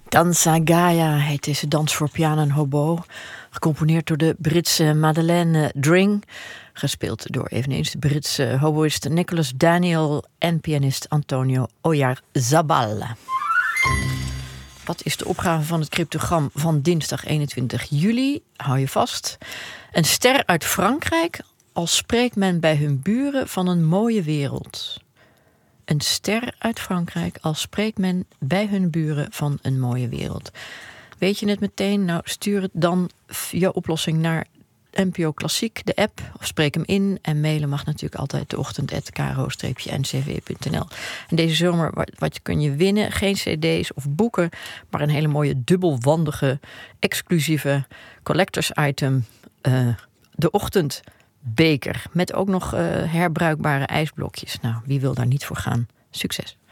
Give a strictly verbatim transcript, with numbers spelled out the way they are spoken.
Danza Gaia heet deze dans voor piano en hobo. Gecomponeerd door de Britse Madeleine Dring. Gespeeld door eveneens de Britse hoboïst Nicholas Daniel en pianist Antonio Oyarzabal. Wat is de opgave van het cryptogram van dinsdag eenentwintig juli? Hou je vast. Een ster uit Frankrijk, al spreekt men bij hun buren van een mooie wereld. Een ster uit Frankrijk, al spreekt men bij hun buren van een mooie wereld. Weet je het meteen? Nou, stuur het dan je oplossing naar N P O Klassiek, de app, of spreek hem in. En mailen mag natuurlijk altijd de ochtend at kro n c v punt n l. En deze zomer, wat, wat kun je winnen? Geen cd's of boeken, maar een hele mooie dubbelwandige, exclusieve collectors item. Uh, de ochtendbeker, met ook nog uh, herbruikbare ijsblokjes. Nou, wie wil daar niet voor gaan? Succes!